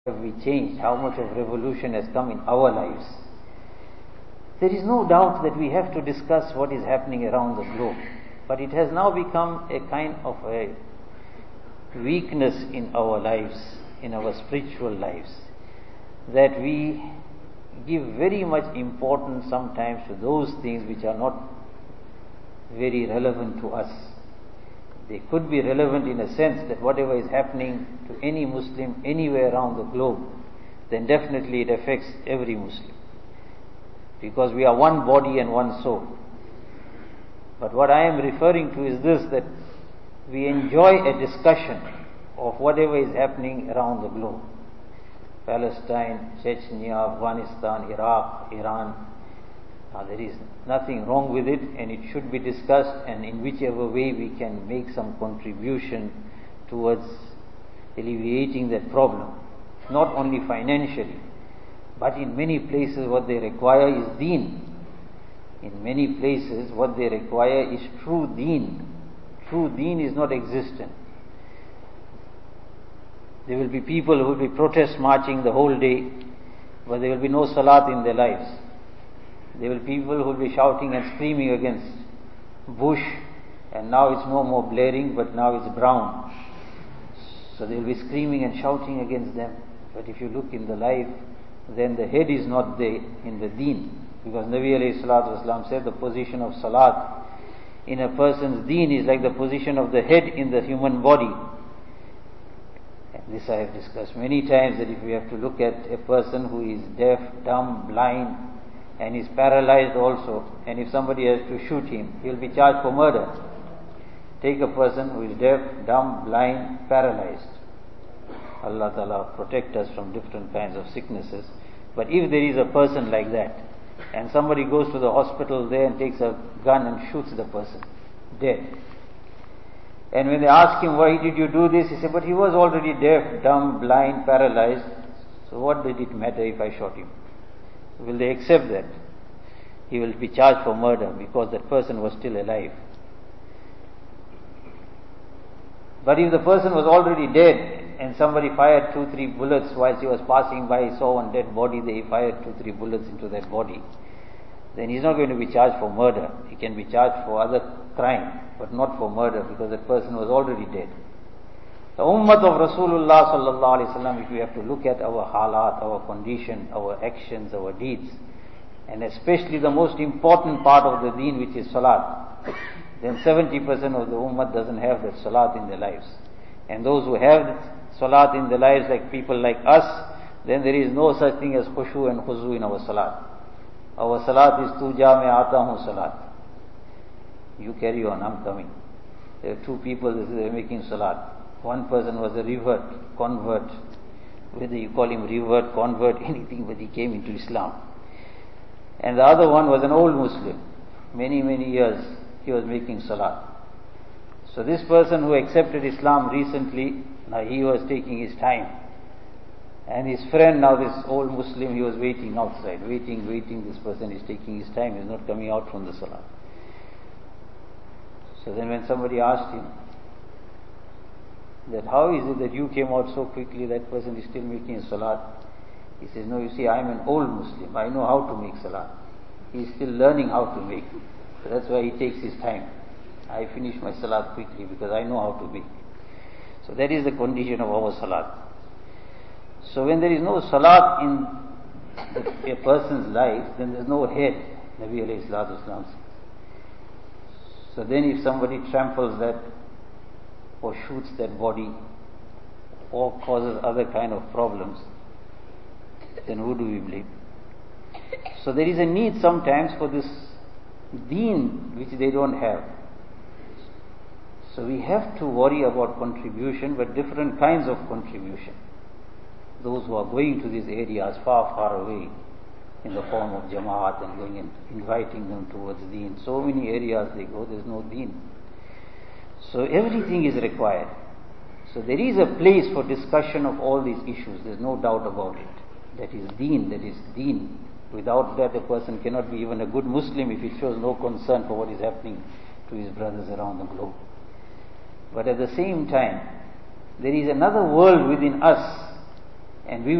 have we changed, how much of revolution has come in our lives. There is no doubt that we have to discuss what is happening around the globe, but it has now become a kind of a weakness in our lives, in our spiritual lives, that we give very much importance sometimes to those things which are not very relevant to us. They could be relevant in a sense that whatever is happening to any Muslim anywhere around the globe, then definitely it affects every Muslim, because we are one body and one soul. But what I am referring to is this, that we enjoy a discussion of whatever is happening around the globe. Palestine, Chechnya, Afghanistan, Iraq, Iran. There is nothing wrong with it, and it should be discussed, and in whichever way we can make some contribution towards alleviating that problem, not only financially, but in many places what they require is deen. In many places what they require is true deen. True deen is not existent. There will be people who will be protest marching the whole day, but there will be no salat in their lives. There will be people who will be shouting and screaming against Bush, and now it's no more blaring, but now it's Brown. So they will be screaming and shouting against them. But if you look in the life, then the head is not there in the deen, because Nabi alayhi salatu wasalam said the position of salat in a person's deen is like the position of the head in the human body. And this I have discussed many times, that if we have to look at a person who is deaf, dumb, blind, and is paralyzed also, and if somebody has to shoot him, he will be charged for murder. Take a person who is deaf, dumb, blind, paralyzed. Allah Ta'ala protect us from different kinds of sicknesses. But if there is a person like that, and somebody goes to the hospital there and takes a gun and shoots the person, dead. And when they ask him, why did you do this? He said, but he was already deaf, dumb, blind, paralyzed. So what did it matter if I shot him? Will they accept that? He will be charged for murder because that person was still alive. But if the person was already dead and somebody fired 2-3 bullets whilst he was passing by, he saw one dead body, they fired 2-3 bullets into that body, then he's not going to be charged for murder. He can be charged for other crime, but not for murder, because that person was already dead. The ummah of Rasulullah sallallahu alaihi wasallam, if we have to look at our halat, our condition, our actions, our deeds, and especially the most important part of the deen, which is salat, then 70% of the ummah doesn't have that salat in their lives. And those who have that salat in their lives, like people like us, then there is no such thing as khushu and khuzu in our salat. Our salat is tu ja mein aata hu salat. You carry on, I'm coming. There are two people that are making salat. One person was a convert, whether you call him revert, convert, anything, but he came into Islam. And the other one was an old Muslim. Many, many years he was making salat. So this person who accepted Islam recently, now he was taking his time. And his friend, now this old Muslim, he was waiting outside, waiting, this person is taking his time, he's not coming out from the salat. So then when somebody asked him, that how is it that you came out so quickly, that person is still making a salat? He says, no, you see, I am an old Muslim, I know how to make salat. He is still learning how to make. So that's why he takes his time. I finish my salat quickly because I know how to make. So that is the condition of our salat. So when there is no salat in a person's life, then there is no head, Nabi alayhi salatu wasalam. So then if somebody tramples that, or shoots that body, or causes other kind of problems, then who do we blame? So there is a need sometimes for this deen which they don't have. So we have to worry about contribution, but different kinds of contribution. Those who are going to these areas far, far away, in the form of Jamaat and going and inviting them towards deen. So many areas they go, there is no deen. So everything is required. So there is a place for discussion of all these issues, there is no doubt about it. That is deen. Without that a person cannot be even a good Muslim if he shows no concern for what is happening to his brothers around the globe. But at the same time, there is another world within us And we